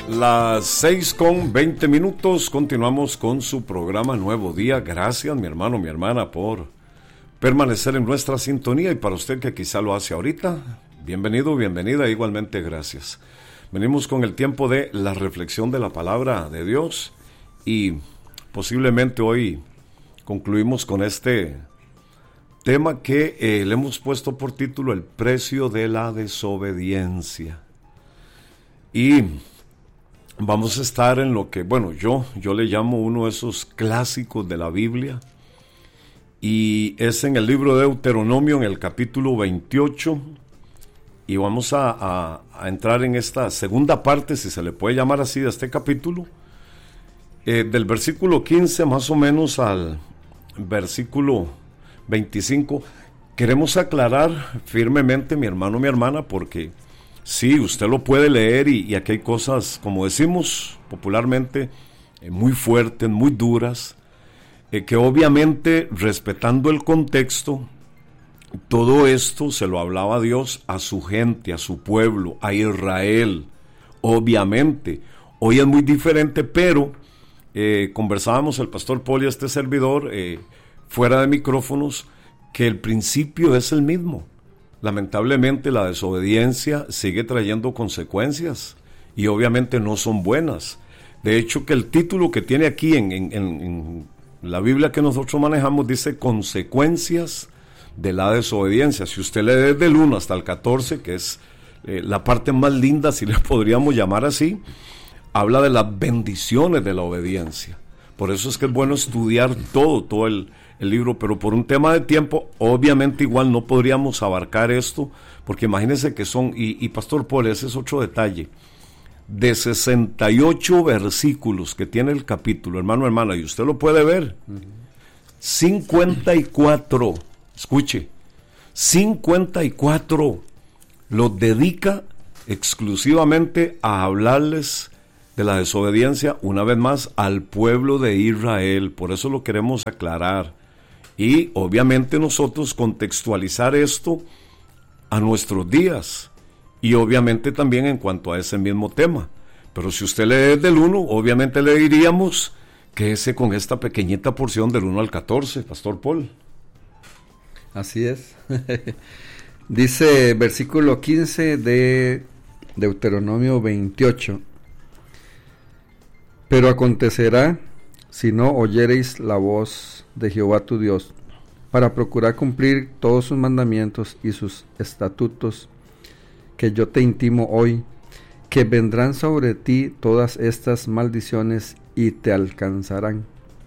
Las 6:20. Continuamos con su programa Nuevo Día. Gracias, mi hermano, mi hermana, por permanecer en nuestra sintonía. Y para usted que quizá lo hace ahorita, bienvenido, bienvenida, igualmente gracias. Venimos con el tiempo de la reflexión de la palabra de Dios y posiblemente hoy concluimos con este tema que le hemos puesto por título El precio de la desobediencia. Y vamos a estar en lo que, bueno, yo le llamo uno de esos clásicos de la Biblia, y es en el libro de Deuteronomio, en el capítulo 28, y vamos a entrar en esta segunda parte, si se le puede llamar así, de este capítulo, del versículo 15 más o menos al versículo 25. Queremos aclarar firmemente, mi hermano, mi hermana, porque sí, usted lo puede leer y aquí hay cosas, como decimos popularmente, muy fuertes, muy duras, que obviamente, respetando el contexto, todo esto se lo hablaba Dios a su gente, a su pueblo, a Israel. Obviamente, hoy es muy diferente, pero conversábamos el pastor Paul y este servidor, fuera de micrófonos, que el principio es el mismo. Lamentablemente la desobediencia sigue trayendo consecuencias y obviamente no son buenas. De hecho, que el título que tiene aquí en la Biblia que nosotros manejamos dice consecuencias de la desobediencia. Si usted lee desde el 1 hasta el 14, que es la parte más linda, si le podríamos llamar así, habla de las bendiciones de la obediencia. Por eso es que es bueno estudiar todo el libro, pero por un tema de tiempo, obviamente igual no podríamos abarcar esto, porque imagínense que son, y Pastor Paul, ese es otro detalle, de 68 versículos que tiene el capítulo, hermano, hermana, y usted lo puede ver, 54, escuche, 54 los dedica exclusivamente a hablarles de la desobediencia, una vez más, al pueblo de Israel. Por eso lo queremos aclarar. Y obviamente nosotros contextualizar esto a nuestros días. Y obviamente también en cuanto a ese mismo tema. Pero si usted lee desde el 1, obviamente le diríamos que ese con esta pequeñita porción del 1 al 14, Pastor Paul. Así es. Dice versículo 15 de Deuteronomio 28. Pero acontecerá, si no oyereis la voz de Jehová tu Dios, para procurar cumplir todos sus mandamientos y sus estatutos, que yo te intimo hoy, que vendrán sobre ti todas estas maldiciones y te alcanzarán.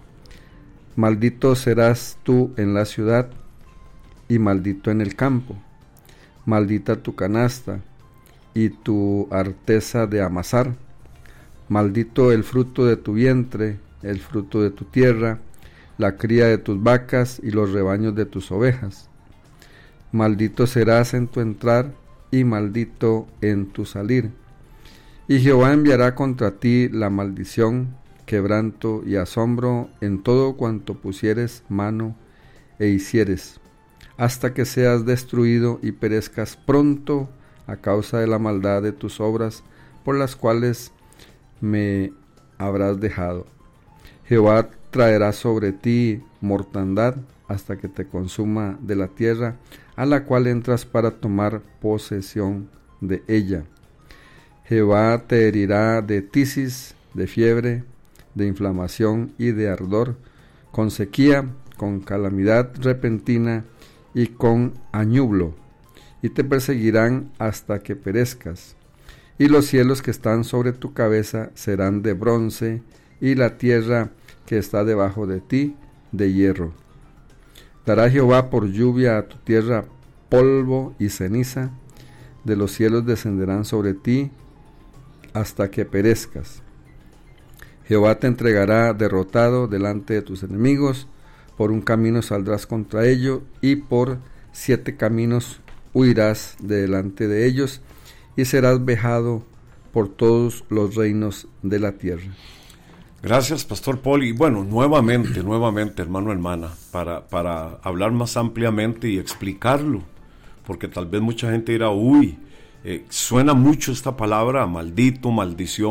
Maldito serás tú en la ciudad, y maldito en el campo. Maldita tu canasta, y tu arteza de amasar. Maldito el fruto de tu vientre, el fruto de tu tierra, la cría de tus vacas y los rebaños de tus ovejas. Maldito serás en tu entrar y maldito en tu salir. Y Jehová enviará contra ti la maldición, quebranto y asombro en todo cuanto pusieres mano e hicieres, hasta que seas destruido y perezcas pronto a causa de la maldad de tus obras, por las cuales me habrás dejado. Jehová traerá sobre ti mortandad hasta que te consuma de la tierra a la cual entras para tomar posesión de ella. Jehová te herirá de tisis, de fiebre, de inflamación y de ardor, con sequía, con calamidad repentina y con añublo, y te perseguirán hasta que perezcas. Y los cielos que están sobre tu cabeza serán de bronce, y la tierra que está debajo de ti de hierro. Dará Jehová por lluvia a tu tierra polvo y ceniza, de los cielos descenderán sobre ti hasta que perezcas. Jehová te entregará derrotado delante de tus enemigos, por un camino saldrás contra ellos, y por 7 caminos huirás de delante de ellos, y serás vejado por todos los reinos de la tierra. Gracias, Pastor Paul. Y bueno, nuevamente, hermano, hermana, para hablar más ampliamente y explicarlo, porque tal vez mucha gente dirá, suena mucho esta palabra, maldito, maldición,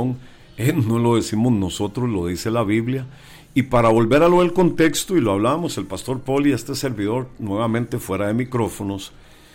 No lo decimos nosotros, lo dice la Biblia. Y para volver a lo del contexto, y lo hablábamos el pastor Paul y este servidor nuevamente fuera de micrófonos,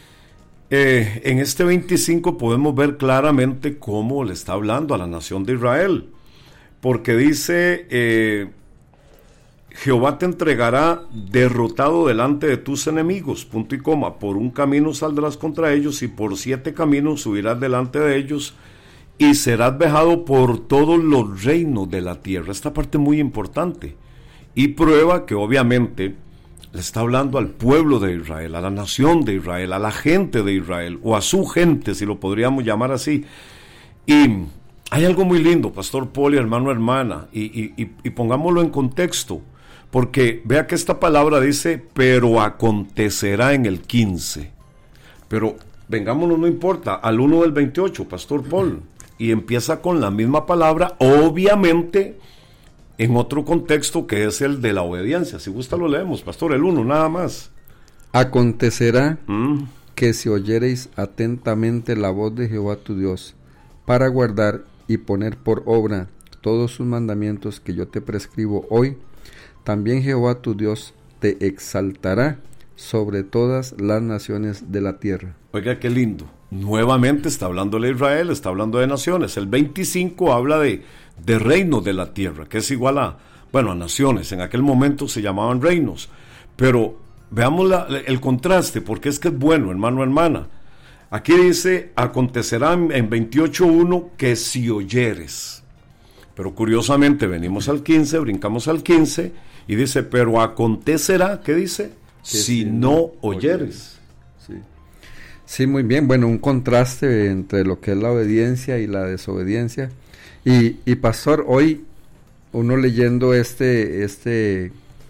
en este 25 podemos ver claramente cómo le está hablando a la nación de Israel, porque dice, Jehová te entregará derrotado delante de tus enemigos, punto y coma, por un camino saldrás contra ellos y por 7 caminos subirás delante de ellos y serás vejado por todos los reinos de la tierra. Esta parte es muy importante y prueba que obviamente le está hablando al pueblo de Israel, a la nación de Israel, a la gente de Israel, o a su gente, si lo podríamos llamar así. Y hay algo muy lindo, Pastor Paul y hermano, hermana, y pongámoslo en contexto, porque vea que esta palabra dice, pero acontecerá en el 15. Pero vengámonos, no importa, al 1 del 28, Pastor Paul, y empieza con la misma palabra, obviamente, en otro contexto que es el de la obediencia. Si gusta lo leemos, pastor, el 1, nada más. Acontecerá que si oyereis atentamente la voz de Jehová tu Dios, para guardar y poner por obra todos sus mandamientos que yo te prescribo hoy, también Jehová tu Dios te exaltará sobre todas las naciones de la tierra. Oiga, qué lindo. Nuevamente está hablando de Israel, está hablando de naciones. El 25 habla de reinos de la tierra, que es igual a naciones. En aquel momento se llamaban reinos. Pero veamos el contraste, porque es que es bueno, hermano, hermana. Aquí dice, acontecerá en 28.1 que si oyeres. Pero curiosamente venimos al 15, brincamos al 15 y dice, pero acontecerá, ¿qué dice? Que si no oyeres. Sí. Sí, muy bien. Bueno, un contraste entre lo que es la obediencia y la desobediencia. Y pastor, hoy uno leyendo esta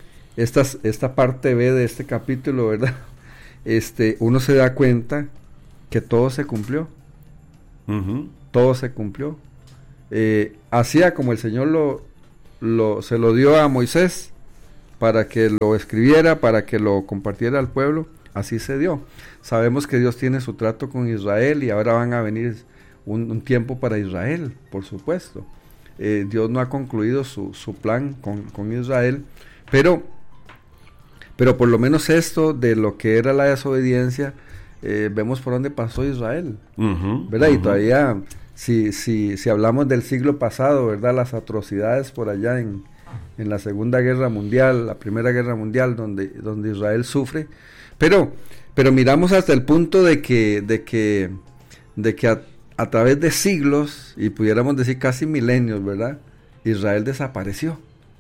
parte B de este capítulo, ¿verdad? Uno se da cuenta que todo se cumplió. Uh-huh. Todo se cumplió. Hacía como el Señor se lo dio a Moisés para que lo escribiera, para que lo compartiera al pueblo. Así se dio. Sabemos que Dios tiene su trato con Israel y ahora van a venir un tiempo para Israel, por supuesto. Dios no ha concluido su plan con Israel, pero por lo menos esto de lo que era la desobediencia, vemos por dónde pasó Israel, ¿verdad? Y todavía, si hablamos del siglo pasado, ¿verdad? Las atrocidades por allá en la Segunda Guerra Mundial, la Primera Guerra Mundial, donde Israel sufre, pero miramos hasta el punto de que a través de siglos, y pudiéramos decir casi milenios, ¿verdad? Israel desaparecido,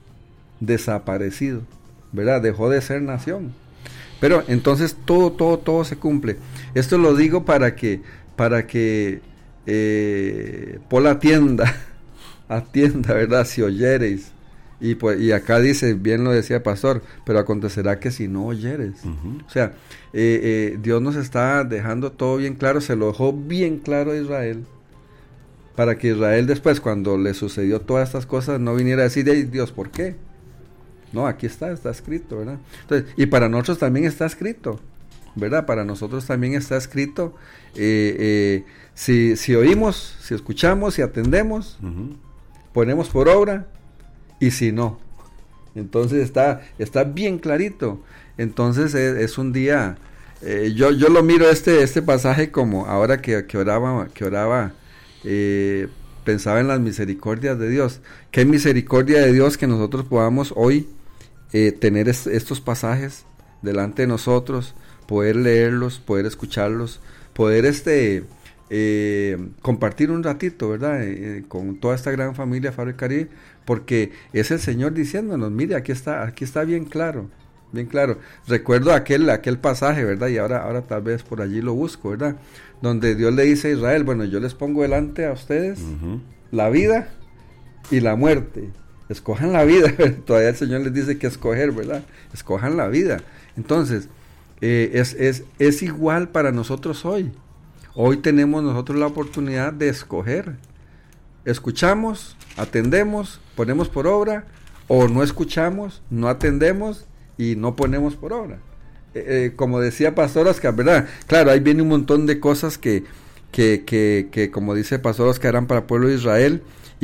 ¿verdad? Dejó de ser nación. Pero entonces todo se cumple. Esto lo digo para que Paul atienda, ¿verdad? Si oyereis. Y acá dice, bien lo decía el pastor, pero acontecerá que si no oyeres. Uh-huh. O sea, Dios nos está dejando todo bien claro, se lo dejó bien claro a Israel, para que Israel después, cuando le sucedió todas estas cosas, no viniera a decir, Dios, ¿por qué? No, aquí está escrito, ¿verdad? Entonces, y para nosotros también está escrito, ¿verdad? Para nosotros también está escrito, si oímos, si escuchamos, si atendemos, uh-huh, ponemos por obra. Y si no, entonces está bien clarito. Entonces es un día, yo lo miro este pasaje como ahora que oraba, pensaba en las misericordias de Dios. Qué misericordia de Dios que nosotros podamos hoy tener estos pasajes delante de nosotros, poder leerlos, poder escucharlos, poder compartir un ratito, ¿verdad? Con toda esta gran familia Faro del Caribe, porque es el Señor diciéndonos, mire, aquí está bien claro. Recuerdo aquel pasaje, ¿verdad? Y ahora tal vez por allí lo busco, ¿verdad? Donde Dios le dice a Israel, bueno, yo les pongo delante a ustedes uh-huh, la vida y la muerte. Escojan la vida. Todavía el Señor les dice que escoger, ¿verdad? Escojan la vida. Entonces, es igual para nosotros hoy. Hoy tenemos nosotros la oportunidad de escoger. Escuchamos, atendemos, ponemos por obra, o no escuchamos, no atendemos y no ponemos por obra. Como decía Pastor Oscar, ¿verdad? Claro, ahí viene un montón de cosas que como dice Pastor Oscar, eran para el pueblo de Israel, y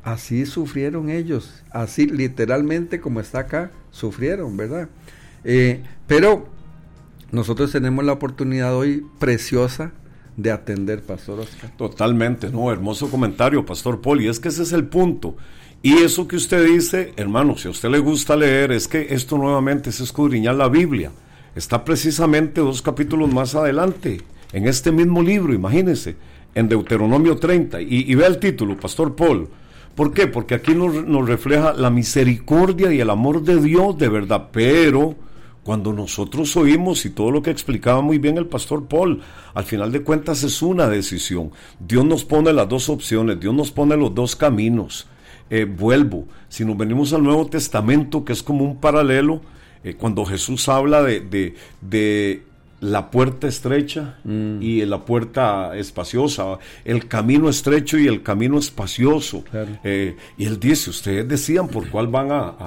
así sufrieron ellos, así literalmente como está acá, sufrieron, ¿verdad? Pero nosotros tenemos la oportunidad hoy preciosa de atender, Pastor Oscar. Totalmente, no, hermoso comentario, Pastor Paul, y es que ese es el punto. Y eso que usted dice, hermano, si a usted le gusta leer, es que esto nuevamente es escudriñar la Biblia. Está precisamente 2 capítulos más adelante, en este mismo libro, imagínense, en Deuteronomio 30, y vea el título, Pastor Paul. ¿Por qué? Porque aquí nos refleja la misericordia y el amor de Dios de verdad, pero cuando nosotros oímos, y todo lo que explicaba muy bien el Pastor Paul, al final de cuentas es una decisión. Dios nos pone las 2 opciones, Dios nos pone los 2 caminos. Vuelvo, si nos venimos al Nuevo Testamento, que es como un paralelo, cuando Jesús habla de la puerta estrecha y la puerta espaciosa, el camino estrecho y el camino espacioso, claro. Y él dice, ustedes decían por cuál van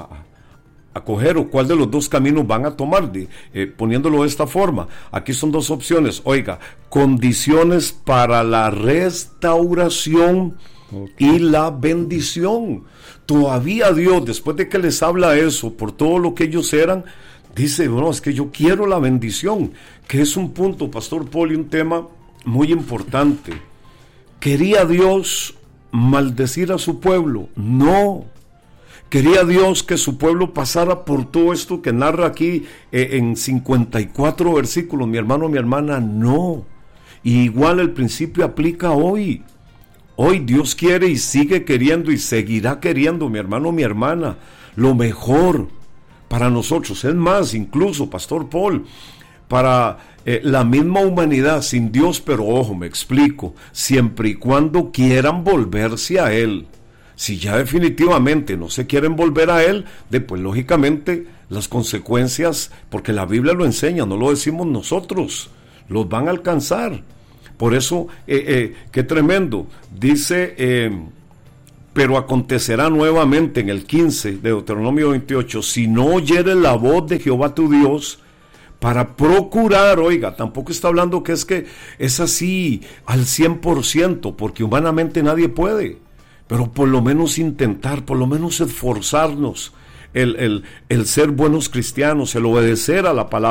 a coger o cuál de los 2 caminos van a tomar, poniéndolo de esta forma. Aquí son 2 opciones, oiga, condiciones para la restauración y la bendición. Todavía Dios, después de que les habla eso, por todo lo que ellos eran, dice, bueno, es que yo quiero la bendición, que es un punto, Pastor Paul, y un tema muy importante. ¿Quería Dios maldecir a su pueblo? No. ¿Quería Dios que su pueblo pasara por todo esto que narra aquí en 54 versículos, mi hermano, mi hermana? No. Y igual el principio aplica hoy. Hoy Dios quiere y sigue queriendo y seguirá queriendo, mi hermano, mi hermana, lo mejor para nosotros. Es más, incluso, Pastor Paul, para la misma humanidad sin Dios, pero ojo, me explico, siempre y cuando quieran volverse a Él. Si ya definitivamente no se quieren volver a Él, pues lógicamente las consecuencias, porque la Biblia lo enseña, no lo decimos nosotros, los van a alcanzar. Por eso, qué tremendo, dice, pero acontecerá nuevamente en el 15 de Deuteronomio 28, si no oyeres la voz de Jehová tu Dios, para procurar, oiga, tampoco está hablando que es así al 100%, porque humanamente nadie puede, pero por lo menos intentar, por lo menos esforzarnos, el ser buenos cristianos, el obedecer a la palabra